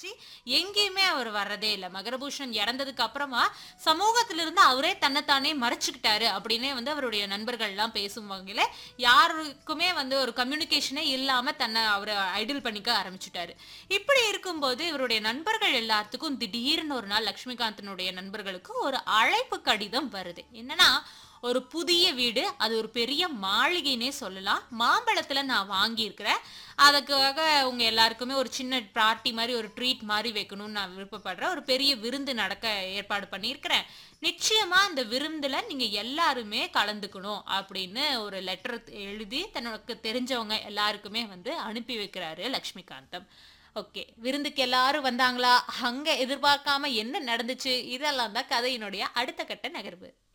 ஆரம்பிச்சு எங்கேயுமே அவர் வர்றதே இல்ல. மகரபூஷன் இறந்ததுக்கு அப்புறமா சமூகத்திலிருந்து அவரே தன்னைத்தானே மறைச்சுக்கிட்டாரு அப்படின்னே வந்து அவருடைய நண்பர்கள்லாம் பேசும் வகையில யாருக்குமே வந்து ஒரு கம்யூனிகேஷனே இல்லாம தன்னை அவரை ஐடில் பண்ணிக்க ஆரம்பிச்சுட்டாரு. இப்படி இருக்கும்போது இவருடைய நண்பர்கள் எல்லாத்துக்கும் திடீர்னு ஒரு நாள் லக்ஷ்மிகாந்தனுடைய நண்பர்களுக்கு ஒரு அழைப்பு கடிதம் வருது. என்னன்னா, ஒரு புதிய வீடு, அது ஒரு பெரிய மாளிகைன்னே சொல்லலாம். மாம்பழத்துல நான் வாங்கியிருக்கிறேன். அதுக்காக உங்க எல்லாருக்குமே ஒரு சின்ன பார்ட்டி மாதிரி ஒரு ட்ரீட் மாதிரி வைக்கணும்னு நான் விருப்பப்படுறேன். ஒரு பெரிய விருந்து நடக்க ஏற்பாடு பண்ணியிருக்கிறேன். நிச்சயமா அந்த விருந்துல நீங்க எல்லாருமே கலந்துக்கணும் அப்படின்னு ஒரு லெட்டர் எழுதி தனக்கு தெரிஞ்சவங்க எல்லாருக்குமே வந்து அனுப்பி வைக்கிறாரு லக்ஷ்மிகாந்தம். ஓகே. விருந்துக்கு எல்லாரும் வந்தாங்களா? அங்க எதிர்பார்க்காம என்ன நடந்துச்சு? இதெல்லாம் தான் கதையினுடைய அடுத்த கட்ட நகர்வு.